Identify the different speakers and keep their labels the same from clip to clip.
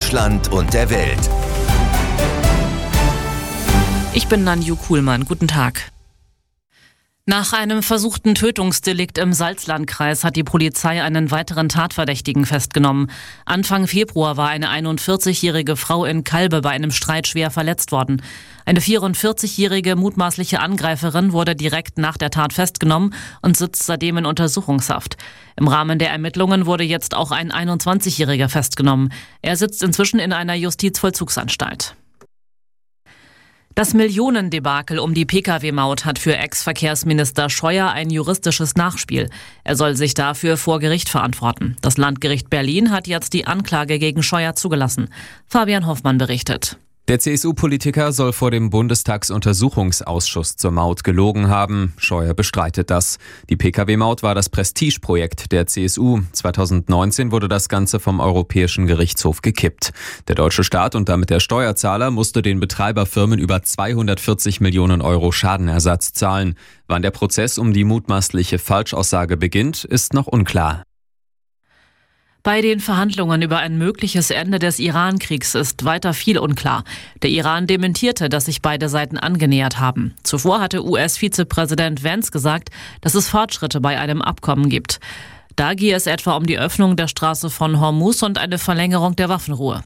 Speaker 1: Deutschland und der Welt.
Speaker 2: Ich bin Nanju Kuhlmann. Guten Tag. Nach einem versuchten Tötungsdelikt im Salzlandkreis hat die Polizei einen weiteren Tatverdächtigen festgenommen. Anfang Februar war eine 41-jährige Frau in Kalbe bei einem Streit schwer verletzt worden. Eine 44-jährige mutmaßliche Angreiferin wurde direkt nach der Tat festgenommen und sitzt seitdem in Untersuchungshaft. Im Rahmen der Ermittlungen wurde jetzt auch ein 21-jähriger festgenommen. Er sitzt inzwischen in einer Justizvollzugsanstalt. Das Millionendebakel um die Pkw-Maut hat für Ex-Verkehrsminister Scheuer ein juristisches Nachspiel. Er soll sich dafür vor Gericht verantworten. Das Landgericht Berlin hat jetzt die Anklage gegen Scheuer zugelassen. Fabian Hoffmann berichtet.
Speaker 3: Der CSU-Politiker soll vor dem Bundestagsuntersuchungsausschuss zur Maut gelogen haben. Scheuer bestreitet das. Die Pkw-Maut war das Prestigeprojekt der CSU. 2019 wurde das Ganze vom Europäischen Gerichtshof gekippt. Der deutsche Staat und damit der Steuerzahler musste den Betreiberfirmen über 240 Millionen Euro Schadenersatz zahlen. Wann der Prozess um die mutmaßliche Falschaussage beginnt, ist noch unklar.
Speaker 2: Bei den Verhandlungen über ein mögliches Ende des Iran-Kriegs ist weiter viel unklar. Der Iran dementierte, dass sich beide Seiten angenähert haben. Zuvor hatte US-Vizepräsident Vance gesagt, dass es Fortschritte bei einem Abkommen gibt. Da gehe es etwa um die Öffnung der Straße von Hormuz und eine Verlängerung der Waffenruhe.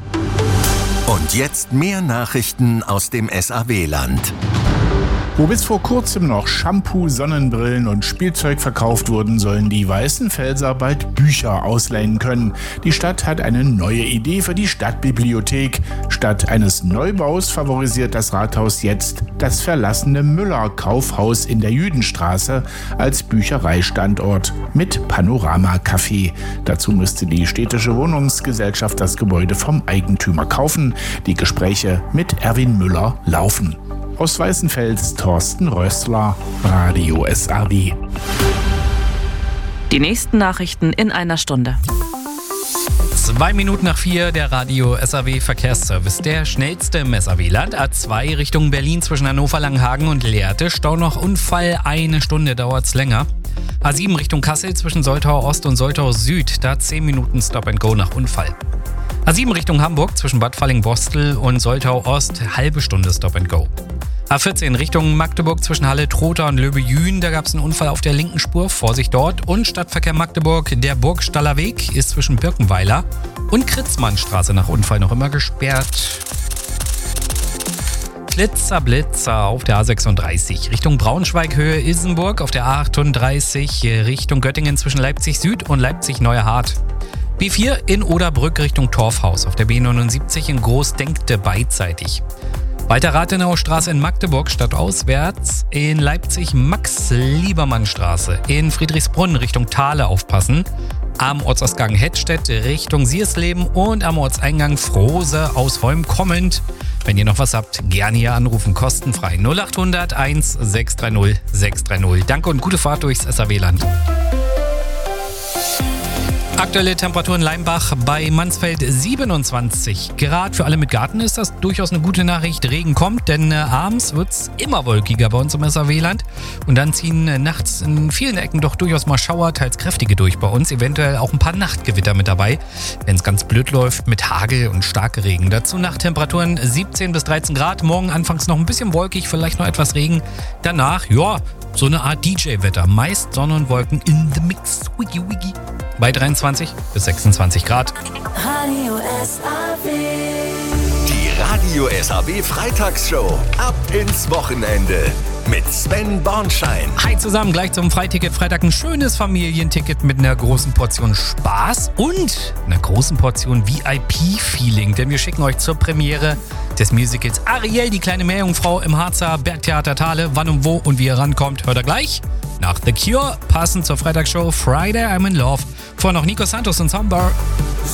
Speaker 1: Und jetzt mehr Nachrichten aus dem SAW-Land.
Speaker 4: Wo bis vor kurzem noch Shampoo, Sonnenbrillen und Spielzeug verkauft wurden, sollen die Weißenfelser bald Bücher ausleihen können. Die Stadt hat eine neue Idee für die Stadtbibliothek. Statt eines Neubaus favorisiert das Rathaus jetzt das verlassene Müller-Kaufhaus in der Jüdenstraße als Büchereistandort mit Panorama-Café. Dazu müsste die städtische Wohnungsgesellschaft das Gebäude vom Eigentümer kaufen. Die Gespräche mit Erwin Müller laufen. Aus Weißenfels Thorsten Rössler, Radio SAW.
Speaker 2: Die nächsten Nachrichten in einer Stunde.
Speaker 5: 2 Minuten nach 4, der Radio SAW Verkehrsservice. Der schnellste im SAW-Land. A2 Richtung Berlin zwischen Hannover, Langenhagen und Lehrte. Stau noch Unfall, 1 Stunde dauert's länger. A7 Richtung Kassel zwischen Soltau Ost und Soltau Süd. Da 10 Minuten Stop and Go nach Unfall. A7 Richtung Hamburg zwischen Bad Falling-Bostel und Soltau Ost. Halbe Stunde Stop and Go. A14 Richtung Magdeburg zwischen Halle, Trotha und Löbe-Jühen. Da gab es einen Unfall auf der linken Spur. Vorsicht dort. Und Stadtverkehr Magdeburg. Der Burgstaller Weg ist zwischen Birkenweiler und Kritzmannstraße nach Unfall noch immer gesperrt. Blitzer auf der A36 Richtung Braunschweig Höhe Isenburg. Auf der A38 Richtung Göttingen zwischen Leipzig Süd und Leipzig Neuerhardt. B4 in Oderbrück Richtung Torfhaus. Auf der B79 in Großdenkte beidseitig. Weiter Rathenauer Straße in Magdeburg stadtauswärts, in Leipzig Max-Liebermann-Straße, in Friedrichsbrunn Richtung Thale aufpassen, am Ortsausgang Hettstedt Richtung Siersleben und am Ortseingang Frohse aus Holm kommend. Wenn ihr noch was habt, gerne hier anrufen, kostenfrei 0800 1 630 630. Danke und gute Fahrt durchs SAW-Land. Aktuelle Temperatur in Leimbach bei Mansfeld 27 Grad. Für alle mit Garten ist das durchaus eine gute Nachricht. Regen kommt, denn abends wird es immer wolkiger bei uns im SAW-Land. Und dann ziehen nachts in vielen Ecken doch durchaus mal Schauer, teils kräftige durch bei uns. Eventuell auch ein paar Nachtgewitter mit dabei, wenn es ganz blöd läuft mit Hagel und starke Regen. Dazu Nachttemperaturen 17 bis 13 Grad. Morgen anfangs noch ein bisschen wolkig, vielleicht noch etwas Regen. Danach, ja, so eine Art DJ-Wetter. Meist Sonne und Wolken in the mix. Wiggy, wiggy. Bei 23 bis 26 Grad.
Speaker 6: Radio SAW.
Speaker 1: Die Radio SAW Freitagsshow. Ab ins Wochenende. Mit Sven Bornschein.
Speaker 5: Hi zusammen, gleich zum Freiticket. Freitag ein schönes Familienticket mit einer großen Portion Spaß und einer großen Portion VIP-Feeling. Denn wir schicken euch zur Premiere des Musicals Ariel, die kleine Meerjungfrau im Harzer Bergtheater Thale. Wann und wo und wie ihr rankommt, hört ihr gleich. Nach The Cure, passend zur Freitagsshow Friday I'm in Love. Vorher noch Nico Santos und Soundbar.